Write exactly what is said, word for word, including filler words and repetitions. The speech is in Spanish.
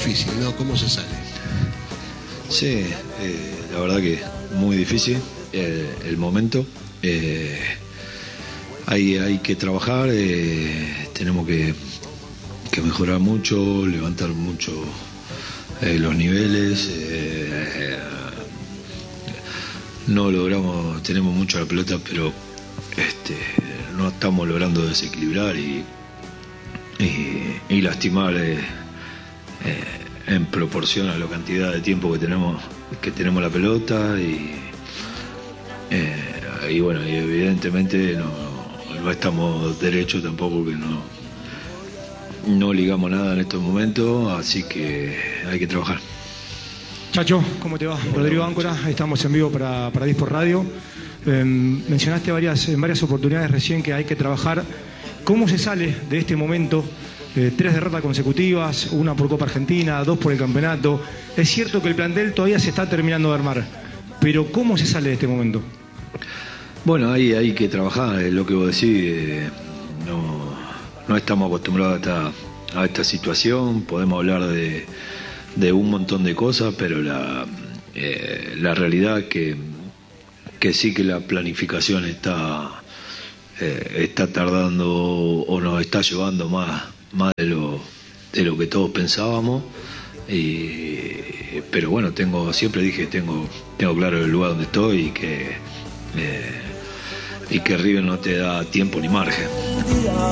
difícil, ¿no? ¿Cómo se sale? Sí, eh, la verdad que muy difícil eh, el momento. Eh, hay, hay que trabajar, eh, tenemos que, que mejorar mucho, levantar mucho eh, los niveles. Eh, no logramos, tenemos mucho la pelota, pero este, no estamos logrando desequilibrar y, y, y lastimar eh, eh, en proporción a la cantidad de tiempo que tenemos que tenemos la pelota y, eh, y bueno, y evidentemente no, no estamos derechos tampoco, que no no ligamos nada en estos momentos, así que hay que trabajar. Chacho, ¿cómo te va? Hola, Rodrigo Áncora, estamos en vivo para, para Disport Radio. Eh, mencionaste varias, en varias oportunidades recién que hay que trabajar. ¿Cómo se sale de este momento? Eh, tres derrotas consecutivas, una por Copa Argentina, dos por el campeonato. Es cierto que el plantel todavía se está terminando de armar, pero ¿cómo se sale de este momento? Bueno, ahí hay que trabajar, es lo que vos decís. Eh, no, no estamos acostumbrados a esta, a esta situación. Podemos hablar de, de un montón de cosas, pero la, eh, la realidad es que, que sí que la planificación está, eh, está tardando o nos está llevando más, más de lo, de lo que todos pensábamos. Y, pero bueno, tengo siempre dije tengo tengo claro el lugar donde estoy y que eh, y que River no te da tiempo ni margen.